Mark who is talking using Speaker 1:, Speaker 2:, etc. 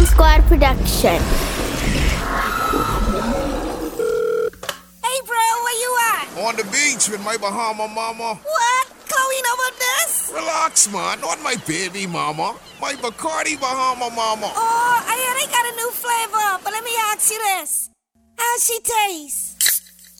Speaker 1: Squad production.
Speaker 2: Hey, bro, where you at?
Speaker 3: On the beach with my Bahama mama.
Speaker 2: What? Chloe know about this?
Speaker 3: Relax, man. Not my baby mama. My Bacardi Bahama mama.
Speaker 2: Oh, I hear they got a new flavor, but let me ask you this. How's she taste?